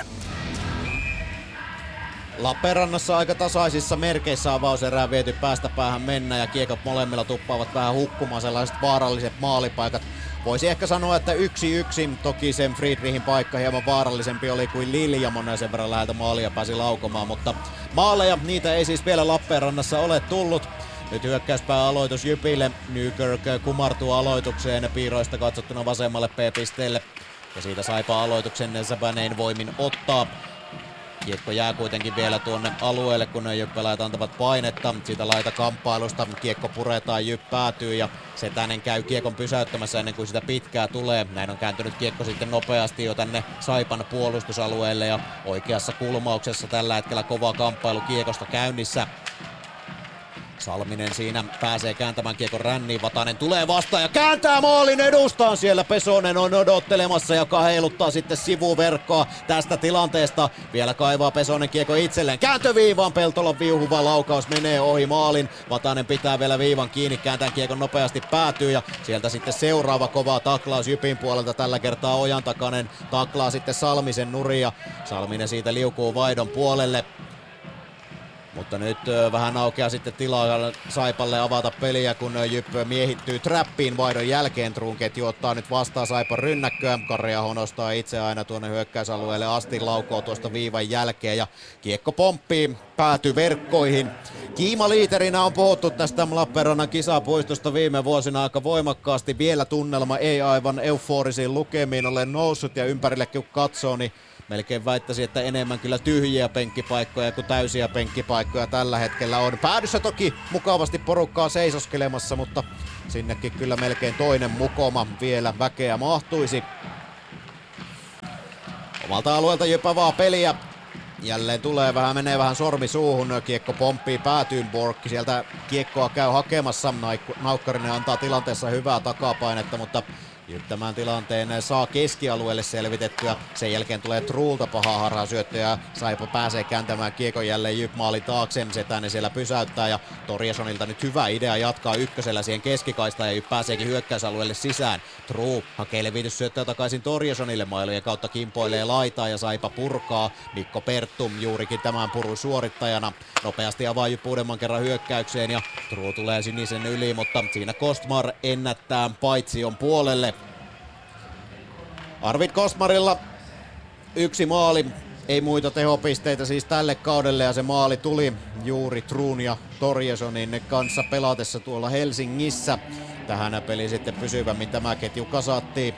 Lappeenrannassa aika tasaisissa merkeissä avauserää viety päästä päähän mennä, ja kiekot molemmilla tuppaavat vähän hukkumaan, sellaiset vaaralliset maalipaikat. Voisi ehkä sanoa, että 1-1, toki sen Friedrichin paikka hieman vaarallisempi oli kuin Liljamon, ja sen verran läheltä maalia pääsi laukomaan, mutta maaleja niitä ei siis vielä Lappeenrannassa ole tullut. Nyt hyökkäyspää aloitus Jypille, Nykirk kumartuu aloitukseen piiroista katsottuna vasemmalle P-pisteelle, ja siitä Saipa aloituksen Säpänein voimin ottaa. Kiekko jää kuitenkin vielä tuonne alueelle, kun jyppelaajat antavat painetta. Siitä laitakamppailusta kiekko puretaan, Jyp päätyy ja Setänen käy kiekon pysäyttämässä ennen kuin sitä pitkää tulee. Näin on kääntynyt kiekko sitten nopeasti jo tänne Saipan puolustusalueelle ja oikeassa kulmauksessa tällä hetkellä kova kamppailu kiekosta käynnissä. Salminen siinä pääsee kääntämään kiekon ränniin, Vatanen tulee vastaan ja kääntää maalin edustaan. Siellä Pesonen on odottelemassa, joka heiluttaa sitten sivuverkkoa tästä tilanteesta. Vielä kaivaa Pesonen kiekko itselleen. Kääntöviivaan, Peltolan viuhuva laukaus menee ohi maalin. Vatanen pitää vielä viivan kiinni, kääntää kiekon nopeasti päätyy ja sieltä sitten seuraava kova taklaus Jypin puolelta. Tällä kertaa Ojantakainen taklaa sitten Salmisen nuria. Salminen siitä liukuu Vaidon puolelle. Mutta nyt vähän aukeaa sitten tilaa Saipalle avata peliä, kun Jyp miehittyy trappiin Vaidon jälkeen. Trunketju ottaa nyt vastaan Saipan rynnäkköä. Karjaho nostaa itse aina tuonne hyökkäysalueelle asti, laukoo tuosta viivan jälkeen ja kiekko pomppii, päätyy verkkoihin. Kiimaliiterinä on puhuttu tästä Lappeenrannan kisapuistosta viime vuosina aika voimakkaasti. Vielä tunnelma ei aivan euforisiin lukemiin ole noussut ja ympärille kun katsoo, niin melkein väittäisin, että enemmän kyllä tyhjiä penkkipaikkoja kuin täysiä penkkipaikkoja tällä hetkellä on. Päädyssä toki mukavasti porukkaa seisoskelemassa, mutta sinnekin kyllä melkein toinen mukoma vielä väkeä mahtuisi. Omalta alueelta Jypä peliä. Jälleen menee vähän sormi suuhun, kiekko pomppii päätyyn, Borkki sieltä kiekkoa käy hakemassa. Naukkarinen antaa tilanteessa hyvää takapainetta, mutta Jyp tämän tilanteen saa keskialueelle selvitettyä. Sen jälkeen tulee Truulta paha harhasyöttö ja Saipa pääsee kääntämään kiekon jälleen Jyp maalin taakse. Setänen siellä pysäyttää ja Torjesonilta nyt hyvä idea jatkaa ykkösellä siihen keskikaistaan ja Jyp pääseekin hyökkäysalueelle sisään. True hakee levityssyöttöä takaisin Torjesonille, mailojen kautta kimpoilee laitaa ja Saipa purkaa. Mikko Perttum juurikin tämän purun suorittajana. Nopeasti avaa Jyp uudemman kerran hyökkäykseen ja True tulee sinisen yli, mutta siinä Kostmar ennättää paitsion puolelle. Arvid Kostmarilla yksi maali, ei muita tehopisteitä siis tälle kaudelle ja se maali tuli juuri Truun ja Torjesonin kanssa pelatessa tuolla Helsingissä. Tähän peliin sitten pysyvämmin tämä ketju kasattiin.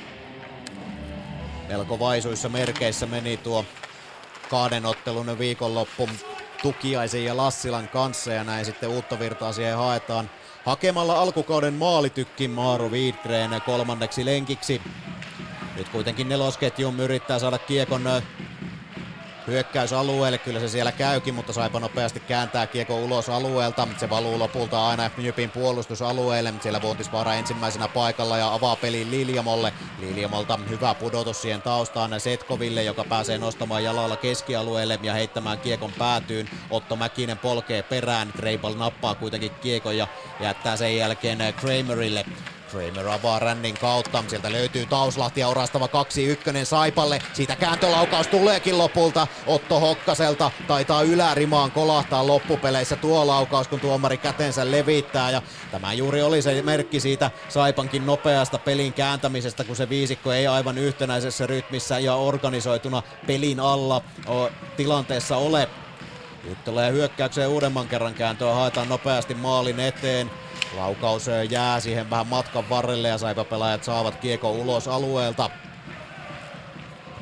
Melko vaisuissa merkeissä meni tuo kahden ottelun viikonloppu Tukiaisen ja Lassilan kanssa ja näin sitten uutta virtaa siihen haetaan hakemalla alkukauden maalitykki Maaru Widgren kolmanneksi lenkiksi. Nyt kuitenkin nelosketjun yrittää saada kiekon hyökkäysalueelle, kyllä se siellä käykin, mutta Saipa nopeasti kääntää kiekon ulos alueelta. Se valuu lopulta aina Jypin puolustusalueelle. Siellä Vuontisvaara ensimmäisenä paikalla ja avaa pelin Liljamolle. Liljamolta hyvä pudotus siihen taustaan Setkoville, joka pääsee nostamaan jalalla keskialueelle ja heittämään kiekon päätyyn. Otto Mäkinen polkee perään. Treibal nappaa kuitenkin kiekon ja jättää sen jälkeen Kramerille. Kramer avaa rännin kautta, sieltä löytyy Tauslahti ja orastava 2-1 Saipalle. Siitä kääntölaukaus tuleekin lopulta Otto Hokkaselta. Taitaa ylärimaan kolahtaa loppupeleissä tuo laukaus, kun tuomari kätensä levittää. Ja tämä juuri oli se merkki siitä Saipankin nopeasta pelin kääntämisestä, kun se viisikko ei aivan yhtenäisessä rytmissä ja organisoituna pelin alla tilanteessa ole. Nyt tulee hyökkäykseen uudemman kerran kääntöä, haetaan nopeasti maalin eteen. Laukaus jää siihen vähän matkan varrelle ja Saipa-pelaajat saavat kiekon ulos alueelta.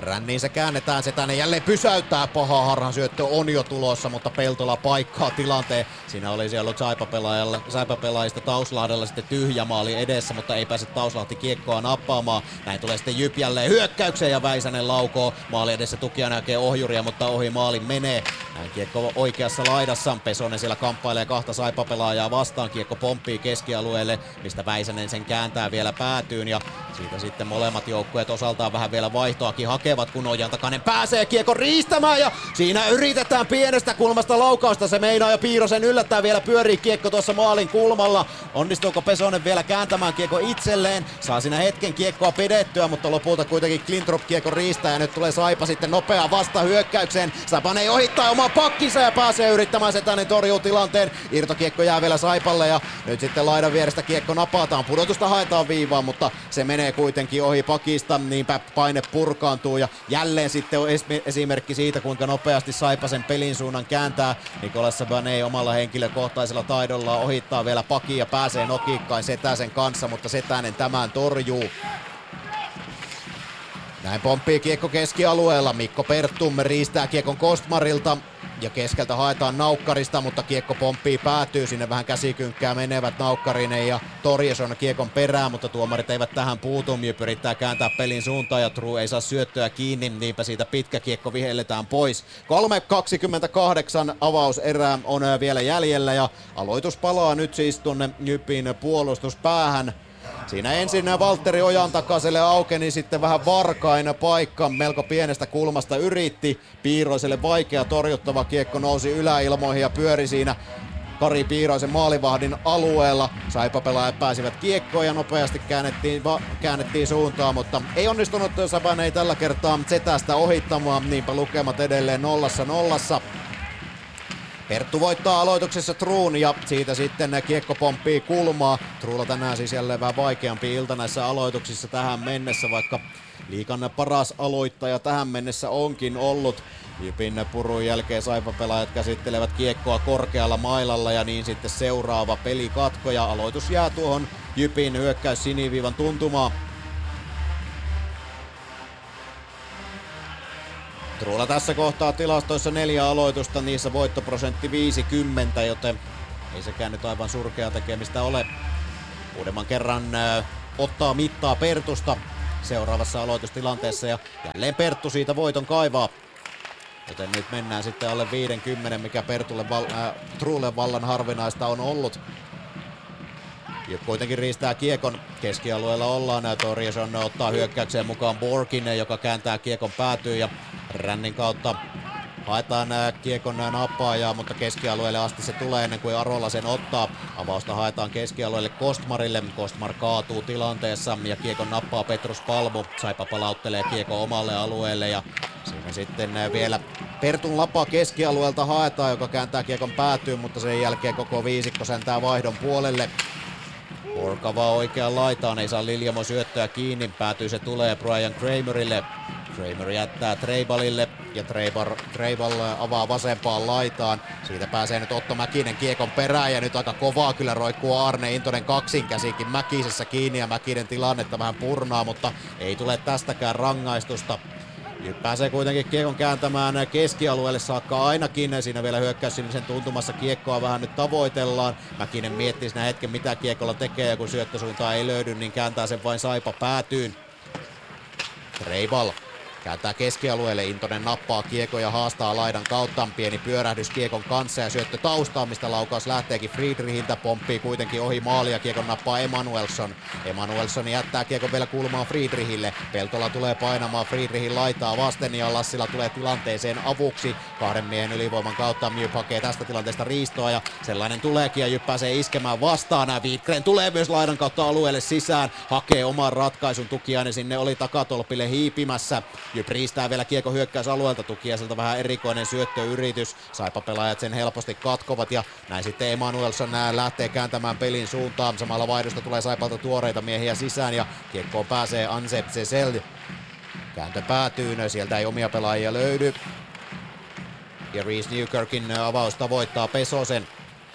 Ränniin se käännetään, se tänne jälleen pysäyttää, paha harhan syöttö on jo tulossa, mutta Peltola paikkaa tilanteen. Siinä olisi ollut Saipa-pelaajista Tauslahdella sitten tyhjä maali edessä, mutta ei pääse Tauslahti kiekkoa nappaamaan. Näin tulee sitten Jyp jälleen hyökkäykseen ja Väisänen laukoo. Maali edessä tukia näkee ohjuria, mutta ohi maalin menee. Näin kiekko oikeassa laidassa. Pesonen siellä kamppailee kahta Saipa-pelaajaa vastaan. Kiekko pomppii keskialueelle, mistä Väisänen sen kääntää vielä päätyyn. Ja siitä sitten molemmat joukkueet osaltaan vähän vielä vaihtoakin hakevat, kun Ojantakainen pääsee kiekko riistämään. Ja siinä yritetään pienestä kulmasta laukausta. Se meinaa ja Piirosen yllättää vielä pyörii kiekko tuossa maalin kulmalla. Onnistuuko Pesonen vielä kääntämään kiekko itselleen? Saa siinä hetken kiekkoa pidettyä, mutta lopulta kuitenkin Klintrop kiekko riistää ja nyt tulee Saipa sitten nopeaa vastahyökkäykseen. Sapanen ohittaa omaa pakkinsa ja pääsee yrittämään, Setänen torjuu tilanteen. Irtokiekko jää vielä Saipalle ja nyt sitten laidan vierestä kiekko napataan. Pudotusta haetaan viivaan, mutta se menee kuitenkin ohi pakista, niinpä paine purkaantuu ja jälleen sitten on esimerkki siitä, kuinka nopeasti Saipa sen pelin suunnan kääntää. Nicolas Sabané omalla henkilökohtaisella taidollaan ohittaa vielä pakin ja pääsee nokikkain Setäsen kanssa, mutta Setänen tämän torjuu. Näin pomppii kiekko keskialueella. Mikko Perttum riistää kiekon Kostmarilta ja keskeltä haetaan Naukkarista, mutta kiekko pomppii päätyy. Sinne vähän käsikynkkää menevät Naukkarinen ja Torjeson kiekon perään, mutta tuomarit eivät tähän puutu. Jyp yrittää kääntää pelin suuntaan ja True ei saa syöttöä kiinni, niinpä siitä pitkä kiekko vihelletään pois. 3.28 avauserää on vielä jäljellä ja aloitus palaa nyt siis tuonne Jypin puolustuspäähän. Siinä ensin Valtteri Ojantakaselle aukeni, sitten vähän Varkainen paikka, melko pienestä kulmasta yritti. Piiroiselle vaikea torjuttava kiekko nousi yläilmoihin ja pyöri siinä Kari Piiroisen maalivahdin alueella. Saipa-pelaajat pääsivät kiekkoon ja nopeasti käännettiin suuntaan, mutta ei onnistunut Saban ei tällä kertaa Setästä ohittamaan, niinpä lukemat edelleen 0-0. Perttu voittaa aloituksessa Truun ja siitä sitten kiekko pomppii kulmaa. Truulla tänään siis jälleen vähän vaikeampi ilta näissä aloituksissa tähän mennessä, vaikka liigan paras aloittaja tähän mennessä onkin ollut. Jypin purun jälkeen Saipa-pelaajat käsittelevät kiekkoa korkealla mailalla ja niin sitten seuraava pelikatko ja aloitus jää tuohon Jypin hyökkäys siniviivan tuntumaan. Truulla tässä kohtaa tilastoissa 4 aloitusta, niissä voittoprosentti 50, joten ei sekään nyt aivan surkea tekemistä ole. Uudemman kerran ottaa mittaa Pertusta seuraavassa aloitustilanteessa ja jälleen Perttu siitä voiton kaivaa. Joten nyt mennään sitten alle 50, mikä Truulle vallan harvinaista on ollut. Jyp kuitenkin riistää kiekon, keskialueella ollaan, Torjeson ottaa hyökkäykseen mukaan Borkin, joka kääntää kiekon päätyyn ja rännin kautta haetaan kiekon nappaajaa, mutta keskialueelle asti se tulee ennen kuin Arola sen ottaa. Avausta haetaan keskialueelle Kostmarille, Kostmar kaatuu tilanteessa ja kiekon nappaa Petrus Palmu. Saipa palauttelee kiekon omalle alueelle ja siinä sitten vielä Pertun lapa keskialueelta haetaan, joka kääntää kiekon päätyyn, mutta sen jälkeen koko viisikko sentää vaihdon puolelle. Porkavaa oikeaan laitaan, ei saa Liljamo syöttöä kiinni, päätyy se tulee Brian Kramerille. Kramer jättää Treibalille ja Treibal avaa vasempaan laitaan. Siitä pääsee nyt Otto Mäkinen kiekon perään ja nyt aika kovaa kyllä roikkuu Arne Intonen kaksinkäsikin Mäkisessä kiinni ja Mäkinen tilannetta vähän purnaa, mutta ei tule tästäkään rangaistusta. Nyt pääsee kuitenkin kiekon kääntämään keskialueelle saakka ainakin. Siinä vielä hyökkäys sinisen tuntumassa kiekkoa vähän nyt tavoitellaan. Mäkinen miettii siinä hetken mitä kiekolla tekee ja kun syöttösuuntaa ei löydy, niin kääntää sen vain Saipa päätyyn. Treibal kääntää keskialueelle, Intonen nappaa kiekon ja haastaa laidan kautta. Pieni pyörähdys kiekon kanssa ja syöttö taustaan, mistä laukaus lähteekin Friedrichiltä. Pomppii kuitenkin ohi maali ja kiekon nappaa Emanuelsson. Emanuelsson jättää kiekon vielä kulmaan Friedrichille. Peltola tulee painamaan Friedrichin laitaa vasten ja Lassila tulee tilanteeseen avuksi. 2 miehen ylivoiman kautta Jyp hakee tästä tilanteesta riistoa ja sellainen tuleekin ja Jyp pääsee iskemään vastaan. Wikgren tulee myös laidan kautta alueelle sisään. Hakee oman ratkaisun, Tukiainen sinne oli takatolpille hiipimässä. Jyp riistää vielä kiekko hyökkäysalueelta, Tukiaiselta vähän erikoinen syöttöyritys. Saipa-pelaajat sen helposti katkovat ja näin sitten Emanuelsson lähtee kääntämään pelin suuntaan. Samalla vaihdosta tulee Saipalta tuoreita miehiä sisään ja kiekkoon pääsee Ansep Cesel. Kääntö päätyy, sieltä ei omia pelaajia löydy. Ja Reese Newkirkin avaus tavoittaa Pesosen.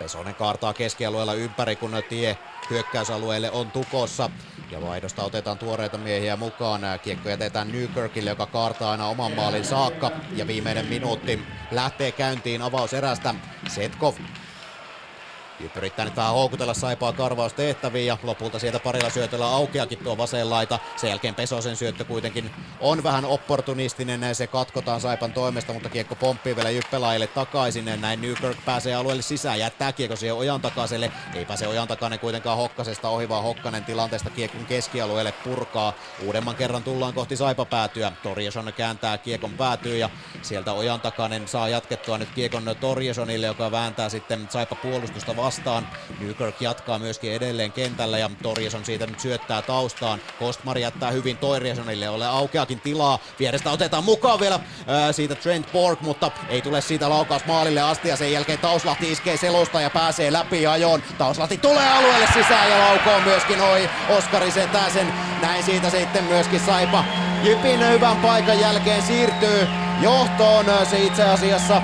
Pesonen kaartaa keskialueella ympäri, kun tie hyökkäysalueelle on tukossa. Ja vaihdosta otetaan tuoreita miehiä mukaan. Kiekko jätetään Newkirkille, joka kaartaa aina oman maalin saakka. Ja viimeinen minuutti lähtee käyntiin avauserästä. Setkov yrittää nyt vähän houkutella Saipaa karvaustehtäviin ja lopulta sieltä parilla syötöllä aukeakin tuo vasen laita. Sen jälkeen Pesosen syöttö kuitenkin on vähän opportunistinen, se katkotaan Saipan toimesta, mutta kiekko pomppii vielä Jyppelaajille takaisin. Näin Newkirk pääsee alueelle sisään, jättää kiekko siihen Ojantakaiselle. Ei pääse Ojantakainen kuitenkaan Hokkasesta ohi, vaan Hokkanen tilanteesta kiekon keskialueelle purkaa. Uudemman kerran tullaan kohti Saipa-päätyä. Torjesson kääntää kiekon päätyyn ja sieltä Ojantakainen saa jatkettua nyt kiekon Torjessonille, joka vääntää sitten Saipa puolustusta vastaan. Newkirk jatkaa myöskin edelleen kentällä ja Torjesson siitä nyt syöttää taustaan. Kostmar jättää hyvin Torjessonille, ole aukeakin tilaa. Vierestä otetaan mukaan vielä siitä Trent Borg, mutta ei tule siitä laukaus maalille asti ja sen jälkeen Tauslahti iskee selusta ja pääsee läpi ajoon. Tauslahti tulee alueelle sisään ja laukoo myöskin ohi Oskari Setäsen. Näin siitä sitten myöskin Saipa Jypin hyvän paikan jälkeen siirtyy johtoon. Se itse asiassa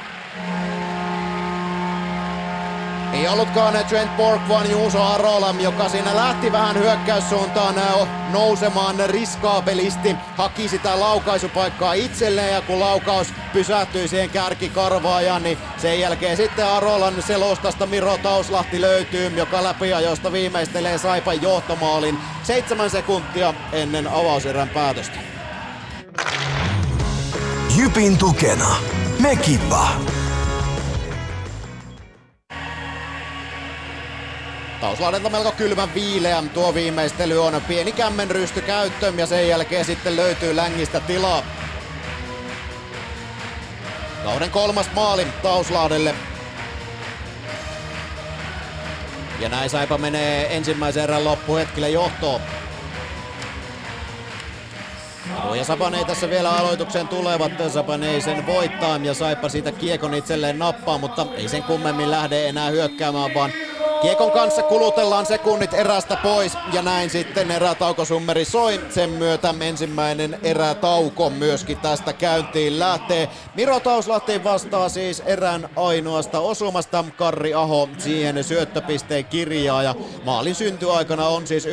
ei ollutkaan Trent Borg, vaan Juuso Arola, joka siinä lähti vähän hyökkäyssuuntaan nousemaan riskaapelisti. Haki sitä laukaisupaikkaa itselleen ja kun laukaus pysähtyi siihen kärkikarvaajaan, niin sen jälkeen sitten Arolan selostasta Miro Tauslahti löytyy, joka läpiajosta viimeistelee Saipan johtomaalin 7 sekuntia ennen avauserän päätöstä. Jypin tukena Mekipa. Tauslahdelta melko kylmän viileä tuo viimeistely on. Pieni kämmenrysty käyttöön ja sen jälkeen sitten löytyy längistä tilaa. Kauden 3. maali Tauslahdelle. Ja näin Saipa menee ensimmäisen erän loppuhetkille johtoon. Ja Sapanei tässä vielä aloitukseen tulevat. Sapanei sen voittaa ja Saipa siitä kiekon itselleen nappaa, mutta ei sen kummemmin lähde enää hyökkäämään, vaan kiekon kanssa kulutellaan sekunnit erästä pois ja näin sitten erätaukosummeri soi. Sen myötä ensimmäinen erätauko myöskin tästä käyntiin lähtee. Miro Tauslahti vastaa siis erän ainoasta osumasta. Karri Aho siihen syöttöpisteen kirjaa ja maalin syntyaikana on siis 19.53.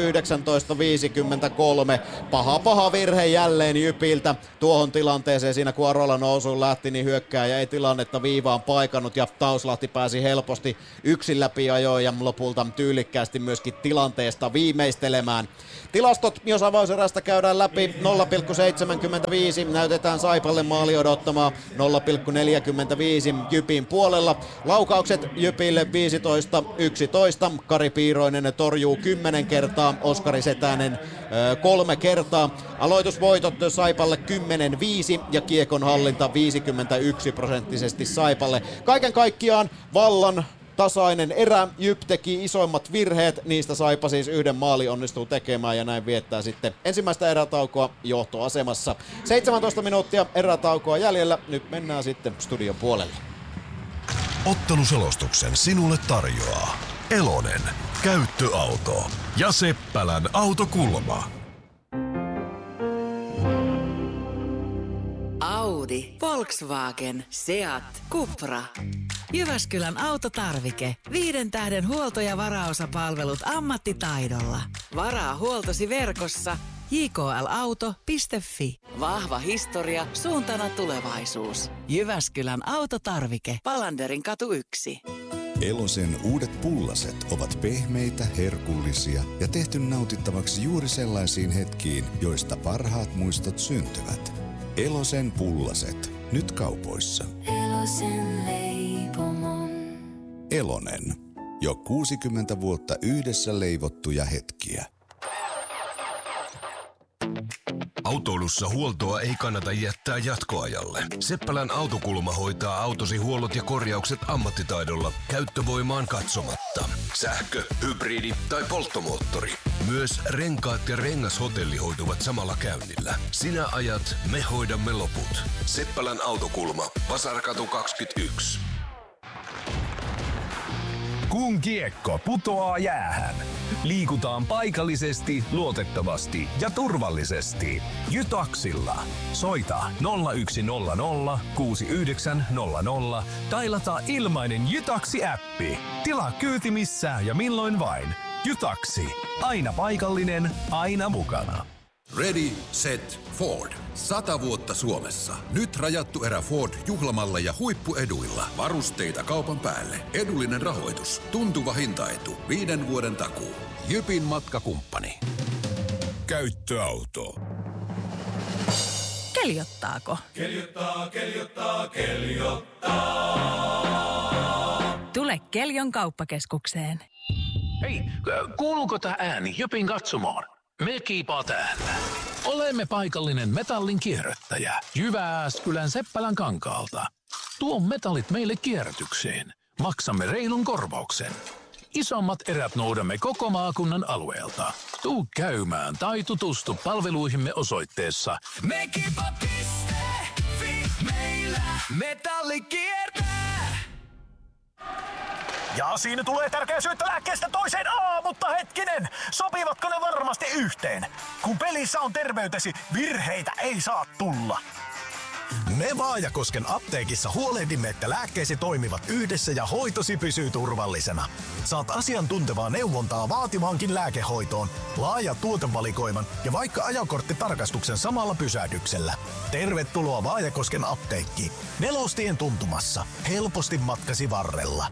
Paha virhe jälleen Jypiltä tuohon tilanteeseen. Siinä kun Arola nousuun lähti, niin hyökkääjä ei tilannetta viivaan paikannut ja Tauslahti pääsi helposti yksin läpi ajoin ja lopulta tyylikkäästi myöskin tilanteesta viimeistelemään. Tilastot, jos avauserästä käydään läpi, 0,75 näytetään Saipalle maali odottamaa 0,45 Jypin puolella. Laukaukset Jypille 15-11, Kari Piiroinen torjuu 10 kertaa, Oskari Setänen 3 kertaa. Aloitusvoitot Saipalle 10-5 ja kiekon hallinta 51% Saipalle. Kaiken kaikkiaan vallan tasainen erä. Jyp teki isoimmat virheet, niistä Saipa siis yhden maali onnistuu tekemään ja näin viettää sitten ensimmäistä erätaukoa johtoasemassa. 17 minuuttia erätaukoa jäljellä, nyt mennään sitten studion puolelle. Otteluselostuksen sinulle tarjoaa Elonen, käyttöauto ja Seppälän autokulma. Audi, Volkswagen, Seat, Cupra. Jyväskylän autotarvike. 5 tähden huolto- ja varaosapalvelut ammattitaidolla. Varaa huoltosi verkossa jklauto.fi. Vahva historia, suuntana tulevaisuus. Jyväskylän autotarvike. Palanderin katu 1. Elosen uudet pullaset ovat pehmeitä, herkullisia ja tehty nautittavaksi juuri sellaisiin hetkiin, joista parhaat muistot syntyvät. Elosen pullaset. Nyt kaupoissa. Elosen leipomon. Elonen. Jo 60 vuotta yhdessä leivottuja hetkiä. Autoilussa huoltoa ei kannata jättää jatkoajalle. Seppälän autokulma hoitaa autosi huollot ja korjaukset ammattitaidolla käyttövoimaan katsomatta. Sähkö, hybridi tai polttomoottori. Myös renkaat ja rengashotelli hoituvat samalla käynnillä. Sinä ajat, me hoidamme loput. Seppälän autokulma. Vasarkatu 21. Kun kiekko putoaa jäähän, liikutaan paikallisesti, luotettavasti ja turvallisesti. Jytaksilla. Soita 0100 6900 tai lataa ilmainen Jytaksi-äppi. Tilaa kyyti missään ja milloin vain. Jytaksi. Aina paikallinen, aina mukana. Ready, set, Ford. 100 vuotta Suomessa. Nyt rajattu erä Ford juhlamalla ja huippueduilla. Varusteita kaupan päälle. Edullinen rahoitus. Tuntuva hintaetu. 5 vuoden takuu. Jypin matkakumppani. Käyttöauto. Keljottaako? Keljoittaa. Tule Keljon kauppakeskukseen. Hei, kuuluuko tää ääni Jypin katsomaan? Me kiipaa täällä. Olemme paikallinen metallin kierrättäjä Jyväskylän Seppälän kankaalta. Tuo metallit meille kierrätykseen. Maksamme reilun korvauksen. Isommat erät noudamme koko maakunnan alueelta. Tuu käymään tai tutustu palveluihimme osoitteessa mekipa.fi. Meillä metalli kiertää. Ja siinä tulee tärkeä syöttö lääkkeestä toiseen. Mutta hetkinen, sopivatko ne varmasti yhteen? Kun pelissä on terveytesi, virheitä ei saa tulla. Me Vaajakosken apteekissa huolehdimme, että lääkkeesi toimivat yhdessä ja hoitosi pysyy turvallisena. Saat asiantuntevaa neuvontaa vaativaankin lääkehoitoon, laaja tuotevalikoiman ja vaikka ajokorttitarkastuksen samalla pysähdyksellä. Tervetuloa Vaajakosken apteekkiin. Nelostien tuntumassa. Helposti matkasi varrella.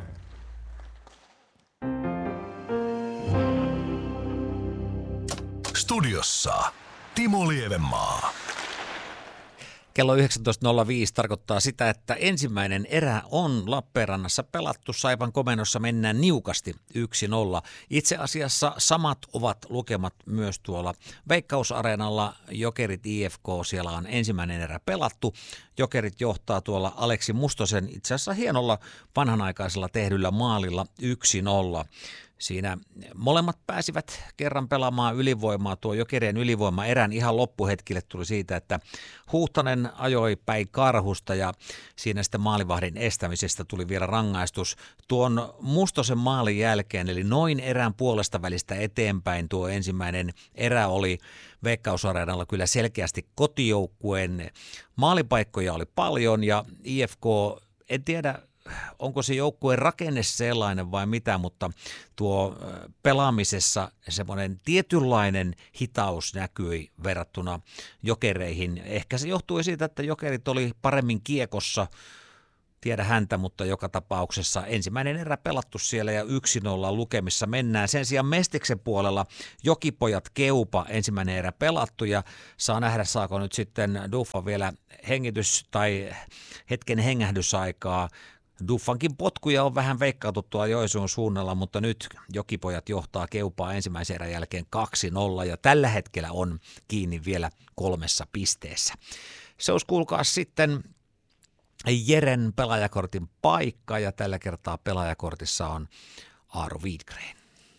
Studiossa Timo Lievenmaa. Kello 19.05 tarkoittaa sitä, että ensimmäinen erä on Lappeenrannassa pelattu. Saipan komennossa mennään niukasti 1-0. Itse asiassa samat ovat lukemat myös tuolla Veikkausareenalla. Jokerit IFK, siellä on ensimmäinen erä pelattu. Jokerit johtaa tuolla Aleksi Mustosen itse asiassa hienolla vanhanaikaisella tehdyllä maalilla 1-0. Siinä molemmat pääsivät kerran pelaamaan ylivoimaa. Tuo Jokerien ylivoima erän ihan loppuhetkille tuli siitä, että Huhtanen ajoi päin karhusta ja siinä sitten maalivahdin estämisestä tuli vielä rangaistus. Tuon Mustosen maalin jälkeen, eli noin erän puolesta välistä eteenpäin tuo ensimmäinen erä oli Veikkausareenalla kyllä selkeästi kotijoukkueen. Maalipaikkoja oli paljon ja IFK, en tiedä onko se joukkueen rakenne sellainen vai mitä, mutta tuo pelaamisessa semmoinen tietynlainen hitaus näkyi verrattuna Jokereihin. Ehkä se johtui siitä, että Jokerit oli paremmin kiekossa, tiedä häntä, mutta joka tapauksessa ensimmäinen erä pelattu siellä ja 1-0 lukemissa mennään. Sen sijaan Mestiksen puolella Jokipojat Keupa ensimmäinen erä pelattu ja saa nähdä, saako nyt sitten Duffa vielä hengitys tai hetken hengähdysaikaa. Duffankin potkuja on vähän veikkautu tuolla Joensuun suunnalla, mutta nyt Jokipojat johtaa Keupaa ensimmäisen erän jälkeen 2-0 ja tällä hetkellä on kiinni vielä 3 pisteessä. Se olisi kuulkaa sitten Jeren pelaajakortin paikka ja tällä kertaa pelaajakortissa on Aaro Widgren.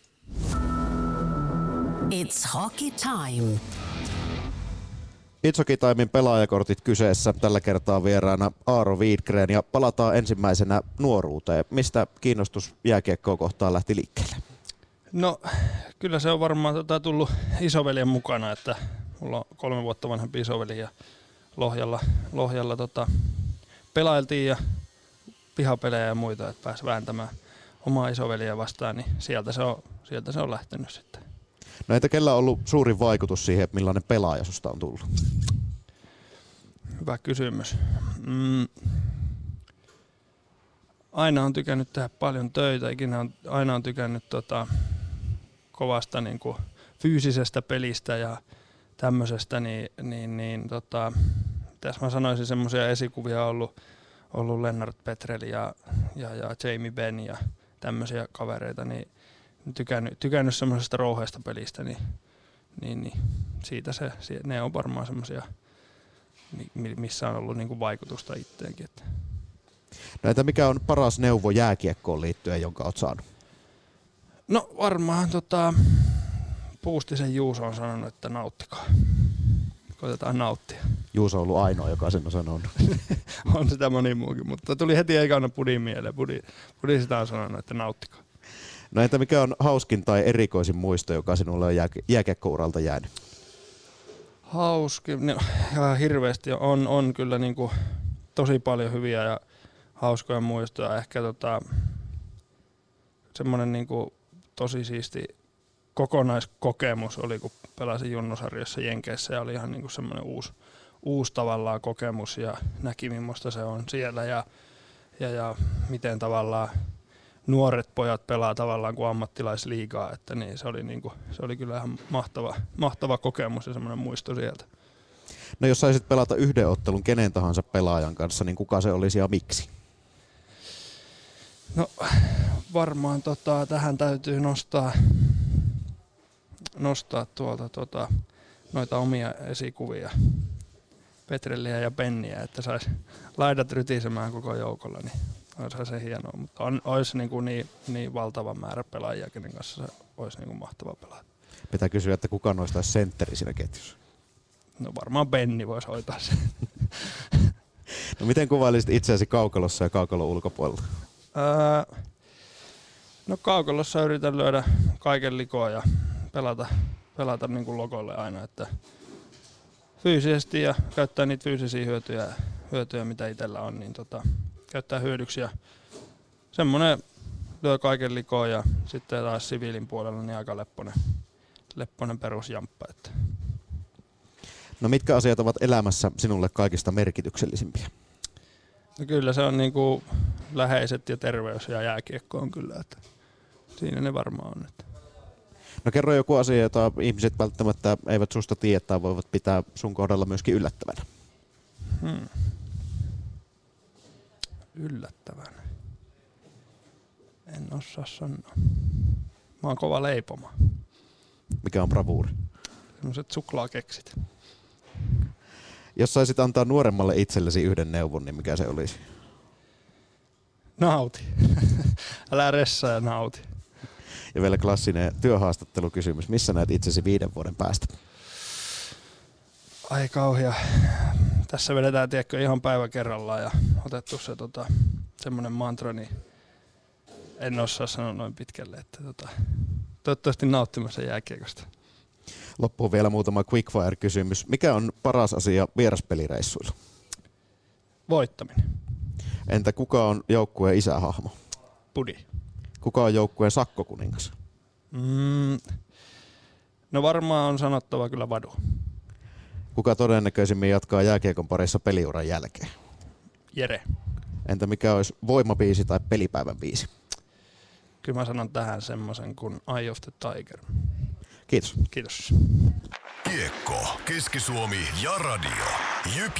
It's hockey time. It's Hockey Timen pelaajakortit kyseessä. Tällä kertaa vieraana Aaro Widgren ja palataan ensimmäisenä nuoruuteen. Mistä kiinnostus jääkiekkoa kohtaan lähti liikkeelle? No kyllä se on varmaan tullut isoveljen mukana, että mulla on 3 vuotta vanhempi isoveli ja Lohjalla pelailtiin ja pihapelejä ja muita, että pääsi vääntämään omaa isoveliä vastaan, niin sieltä se on lähtenyt sitten. No entä kellä on ollut suurin vaikutus siihen, että millainen pelaaja susta on tullut? Hyvä kysymys. Aina on tykännyt tehdä paljon töitä, aina on tykännyt kovasta niin kuin fyysisestä pelistä ja tämmöisestä, tässä mä sanoisin semmoisia esikuvia on ollut Lennart Petrel ja Jamie Benn ja tämmöisiä kavereita, niin tykännyt semmoisesta rouheesta pelistä, niin siitä ne on varmaan semmoisia, missä on ollut niinku vaikutusta itteenkin. No entä mikä on paras neuvo jääkiekkoon liittyen, jonka oot saanut? No varmaan Puustisen Juuso on sanonut, että nauttikaa. Koitetaan nauttia. Juuso on ollut ainoa, joka sen on sanonut. On sitä moni muukin, mutta tuli heti ekana Pudin mieleen. Pudi sitä on sanonut, että nauttikaa. No entä mikä on hauskin tai erikoisin muisto, joka sinulle on jääkiekkouralta jäänyt? Hauskin, no, hirveästi on kyllä niinku tosi paljon hyviä ja hauskoja muistoja. Ehkä semmoinen niinku tosi siisti kokonaiskokemus oli, kun pelasin junnusarjossa Jenkeissä ja oli ihan niinku semmoinen uusi tavallaan kokemus ja näki millaista se on siellä ja miten tavallaan nuoret pojat pelaa tavallaan kuin ammattilaisliigaa, että niin se oli kyllä ihan mahtava kokemus ja semmoinen muisto sieltä. No jos saisit pelata yhden ottelun kenen tahansa pelaajan kanssa, niin kuka se olisi ja miksi? No varmaan tähän täytyy nostaa tuolta noita omia esikuvia, Petrelliä ja Benniä, että saisi laidat rytisemään koko joukolla, niin olisi se hienoa, mutta olisi niin valtava määrä pelaajia, kenen kanssa se olisi niin kuin mahtava pelata. Pitää kysyä, että kuka noista olisi sentteri siinä ketjussa? No varmaan Benni voisi hoitaa sen. No miten kuvailisit itseäsi kaukalossa ja kaukalon ulkopuolella? No kaukalossa yritän lyödä kaiken likoa ja pelata niin kuin logolle aina, että fyysisesti ja käyttää niitä fyysisiä hyötyjä mitä itsellä on, niin käyttää hyödyksi ja semmoinen lyö kaiken likoa ja sitten taas siviilin puolella niin aika lepponen perusjamppa. Että. No mitkä asiat ovat elämässä sinulle kaikista merkityksellisimpiä? No kyllä se on niinku läheiset ja terveys ja jääkiekko on kyllä, että siinä ne varmaan on. Että. No kerro joku asia, jota ihmiset välttämättä eivät susta tiedä tai voivat pitää sun kohdalla myöskin yllättävänä. Yllättävänä. En osaa sanoa. Mä oon kova leipoma. Mikä on bravuuri? Sellaiset suklaakeksit. Jos saisit antaa nuoremmalle itsellesi yhden neuvon, niin mikä se olisi? Nauti. Älä ressaa ja nauti. Ja vielä klassinen työhaastattelukysymys. Missä näet itsesi 5 vuoden päästä? Ai kauhea. Tässä vedetään tiedätkö ihan päivä kerrallaan ja otettu se semmoinen mantra, niin en osaa sanoa noin pitkälle. Että toivottavasti nauttimassa jääkiekosta. Loppuun vielä muutama quickfire-kysymys. Mikä on paras asia vieraspelireissuilla? Voittaminen. Entä kuka on joukkueen isähahmo? Pudi. Kuka on joukkueen sakkokuningas? No varmaan on sanottava kyllä Vadu. Kuka todennäköisimmin jatkaa jääkiekon parissa peliuran jälkeen? Jere. Entä mikä olisi voimabiisi tai pelipäivän biisi? Kyllä mä sanon tähän semmoisen kuin Eye of the Tiger. Kiitos. Kiitos. Kiekko, Keski-Suomi ja radio. Jyp